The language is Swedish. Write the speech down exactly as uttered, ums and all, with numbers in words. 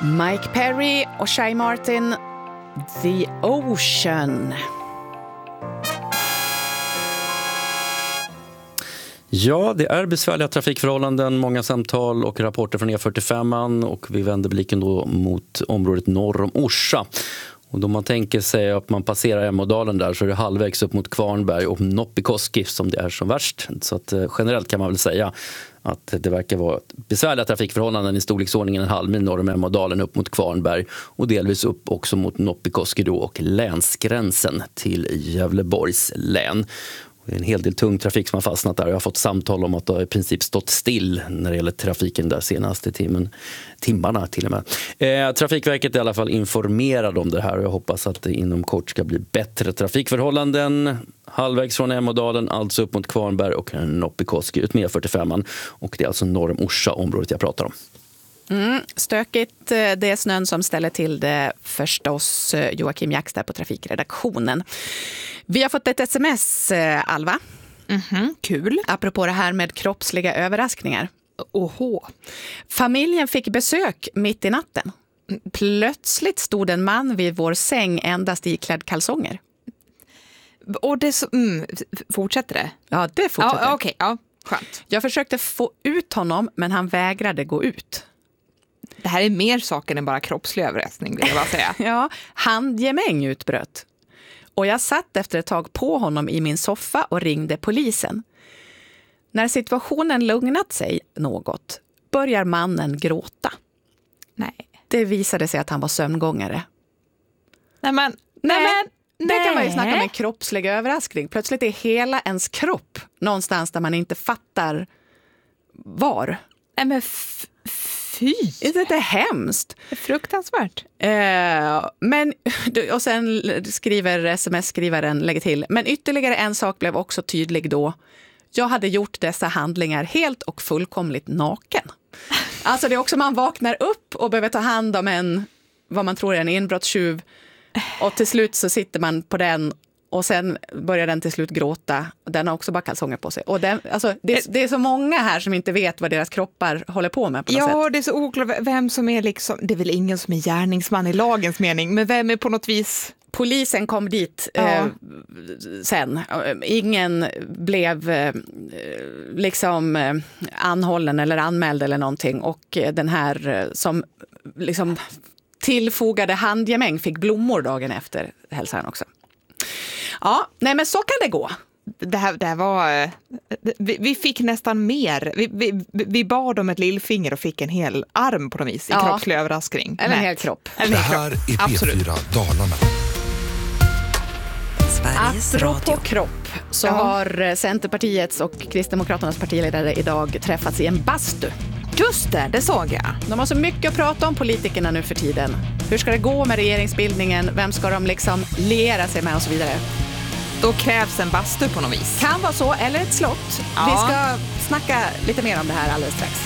Mike Perry och Shy Martin, The Ocean. Ja, det är besvärliga trafikförhållanden, många samtal och rapporter från E fyrtiofem och vi vänder blicken då mot området norr om Orsa. Och då man tänker sig att man passerar Emådalen där så är det halvvägs upp mot Kvarnberg och Noppikoski som det är som värst. Så att generellt kan man väl säga att det verkar vara besvärliga trafikförhållanden i storleksordningen en halv mil norr om Emådalen upp mot Kvarnberg och delvis upp också mot Noppikoski då och länsgränsen till Gävleborgs län. Det är en hel del tung trafik som har fastnat där. Jag har fått samtal om att det har i princip stått still när det gäller trafiken där senaste timmen, timmarna till och med. Eh, Trafikverket är i alla fall informerad om det här och jag hoppas att det inom kort ska bli bättre trafikförhållanden. Halvvägs från Emådalen, alltså upp mot Kvarnberg och Noppikoski ut med E fyrtiofem. Och det är alltså norr om Orsa området jag pratar om. Mm, stökigt, det är snön som ställer till det förstås. Joakim Jax där på trafikredaktionen. Vi har fått ett sms, Alva. Mm-hmm, kul. Apropå det här med kroppsliga överraskningar. Oho. Familjen fick besök mitt i natten. Plötsligt stod en man vid vår säng endast iklädd kalsonger. Och det så, mm, fortsätter det? Ja, det fortsätter. Ja, okej, ja, skönt. Jag försökte få ut honom, men han vägrade gå ut. Det här är mer saker än bara kroppslig överraskning, vill jag bara säga. Ja, handgemäng utbröt. Och jag satt efter ett tag på honom i min soffa och ringde polisen. När situationen lugnat sig något börjar mannen gråta. Nej. Det visade sig att han var sömngångare. Nej, men... Nej, men... Det kan man ju snacka om en kroppslig överraskning. Plötsligt är hela ens kropp någonstans där man inte fattar var. Nej, men f- fy! Det är hemskt. Det är fruktansvärt. Eh, men, och sen skriver sms-skrivaren, lägger till. Men ytterligare en sak blev också tydlig då. Jag hade gjort dessa handlingar helt och fullkomligt naken. Alltså det är också man vaknar upp och behöver ta hand om en, vad man tror är en inbrottstjuv. Och till slut så sitter man på den och sen börjar den till slut gråta. Den har också bara kalsonger på sig. Och den, alltså, det, det är så många här som inte vet vad deras kroppar håller på med på något ja, sätt. Ja, det är så oklart vem som är liksom, det är väl ingen som är gärningsman i lagens mening, men vem är på något vis... Polisen kom dit ja. eh, sen. Ingen blev eh, liksom eh, anhållen eller anmäld eller någonting. Och eh, den här eh, som liksom tillfogade handgemäng fick blommor dagen efter, hälsar han också. Ja, nej men så kan det gå. Det här, det här var... Vi, vi fick nästan mer. Vi, vi, vi bad om ett lillfinger och fick en hel arm på något vis i ja. kroppslig överraskning. Eller en hel kropp. En det här kropp. är P fyra Dalarna. Apropå kropp så ja. har Centerpartiets och Kristdemokraternas partiledare idag träffats i en bastu. Just det, det såg jag. De har så mycket att prata om politikerna nu för tiden. Hur ska det gå med regeringsbildningen? Vem ska de liksom liera sig med och så vidare? Då krävs en bastu på något vis. Kan vara så, eller ett slott. Ja. Vi ska snacka lite mer om det här alldeles strax.